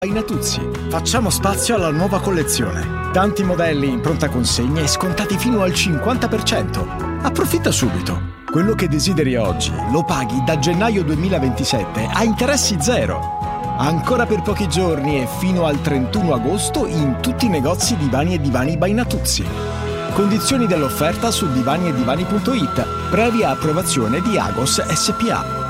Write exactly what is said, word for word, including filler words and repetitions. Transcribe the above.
Bainatuzzi. Facciamo spazio alla nuova collezione. Tanti modelli in pronta consegna e scontati fino al cinquanta per cento. Approfitta subito. Quello che desideri oggi lo paghi da gennaio duemilaventisette a interessi zero. Ancora per pochi giorni e fino al trentuno agosto in tutti i negozi divani e divani Bainatuzzi. Condizioni dell'offerta su divani e divani punto it, previa approvazione di Agos S P A.